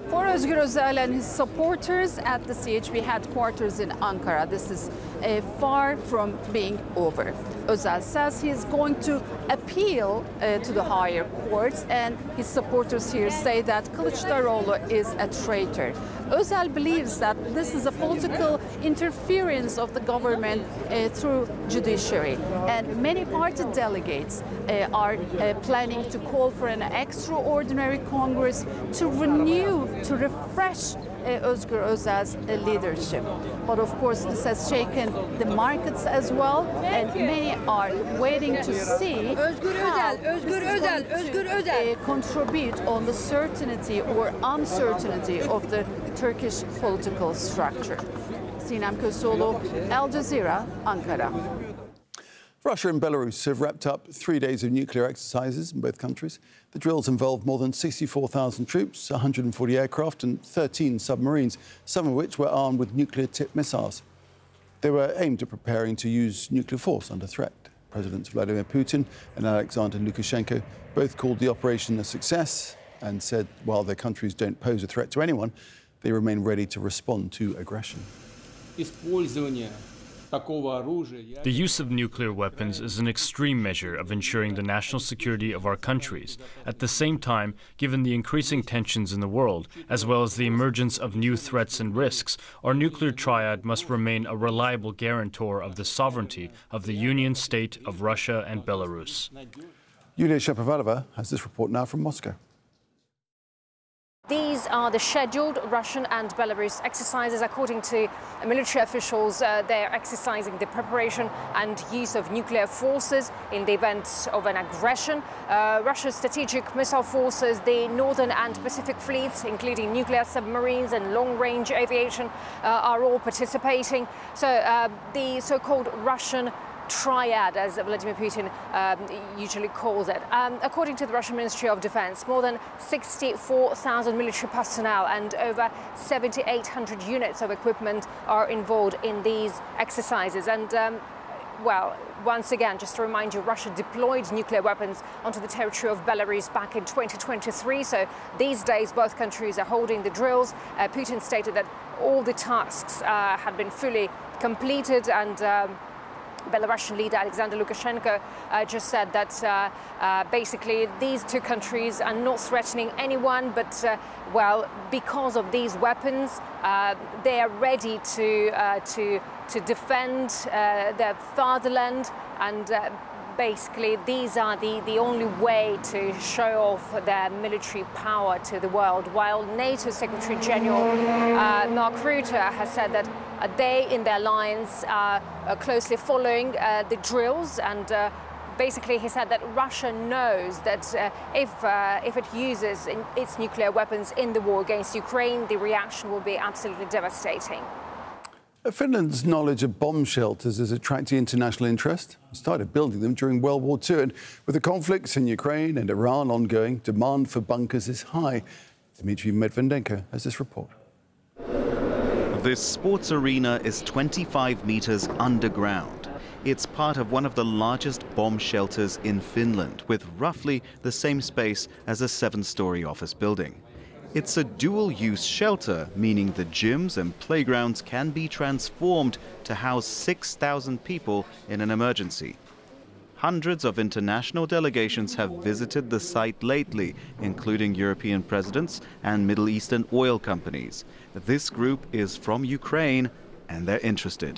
For Özgür Özel and his supporters at the CHP headquarters in Ankara, this is far from being over. Özel says he is going to appeal to the higher courts, and his supporters here say that Kılıçdaroğlu is a traitor. Özel believes that this is a political interference of the government through judiciary, and many party delegates are planning to call for an extraordinary Congress to refresh Özgür Özel's leadership. But of course this has shaken the markets as well, and many are waiting to see how contribute on the certainty or uncertainty of the Turkish political structure. Sinem Köseoğlu, Al Jazeera, Ankara. Russia and Belarus have wrapped up 3 days of nuclear exercises in both countries. The drills involved more than 64,000 troops, 140 aircraft and 13 submarines, some of which were armed with nuclear-tipped missiles. They were aimed at preparing to use nuclear force under threat. Presidents Vladimir Putin and Alexander Lukashenko both called the operation a success and said while their countries don't pose a threat to anyone, they remain ready to respond to aggression. The use of nuclear weapons is an extreme measure of ensuring the national security of our countries. At the same time, given the increasing tensions in the world, as well as the emergence of new threats and risks, our nuclear triad must remain a reliable guarantor of the sovereignty of the Union State of Russia and Belarus. Yulia Shapovalova has this report now from Moscow. These are the scheduled Russian and Belarus exercises. According to military officials, they're exercising the preparation and use of nuclear forces in the event of an aggression. Russia's strategic missile forces, the Northern and Pacific fleets, including nuclear submarines and long-range aviation, are all participating. So the so-called Russian triad, as Vladimir Putin usually calls it. According to the Russian Ministry of Defense, more than 64,000 military personnel and over 7,800 units of equipment are involved in these exercises. And well, once again, just to remind you, Russia deployed nuclear weapons onto the territory of Belarus back in 2023. So these days, both countries are holding the drills. Putin stated that all the tasks had been fully completed, and Belarusian leader Alexander Lukashenko just said that basically these two countries are not threatening anyone, but well, because of these weapons, they are ready to defend their fatherland, and basically these are the only way to show off their military power to the world. While NATO Secretary General Mark Rutte has said that they in their alliance are closely following the drills, and basically he said that Russia knows that if it uses its nuclear weapons in the war against Ukraine, the reaction will be absolutely devastating. Finland's knowledge of bomb shelters is attracting international interest. It started building them during World War II, and with the conflicts in Ukraine and Iran ongoing, demand for bunkers is high. Dmitry Medvedenko has this report. This sports arena is 25 meters underground. It's part of one of the largest bomb shelters in Finland, with roughly the same space as a 7-story office building. It's a dual-use shelter, meaning the gyms and playgrounds can be transformed to house 6,000 people in an emergency. Hundreds of international delegations have visited the site lately, including European presidents and Middle Eastern oil companies. This group is from Ukraine, and they're interested.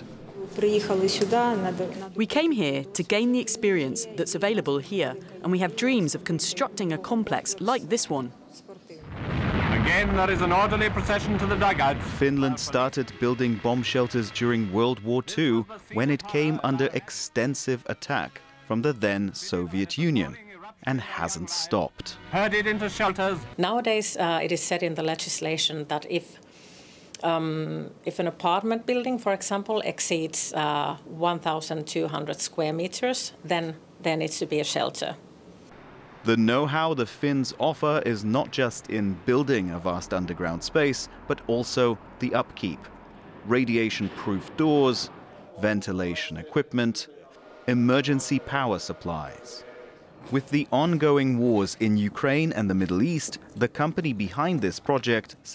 We came here to gain the experience that's available here, and we have dreams of constructing a complex like this one. Again, there is an orderly procession to the dugout. Finland started building bomb shelters during World War II, when it came under extensive attack from the then Soviet Union, and hasn't stopped. Herded into shelters. Nowadays, it is said in the legislation that if an apartment building, for example, exceeds 1,200 square meters, then there needs to be a shelter. The know-how the Finns offer is not just in building a vast underground space, but also the upkeep. Radiation-proof doors, ventilation equipment, emergency power supplies. With the ongoing wars in Ukraine and the Middle East, the company behind this project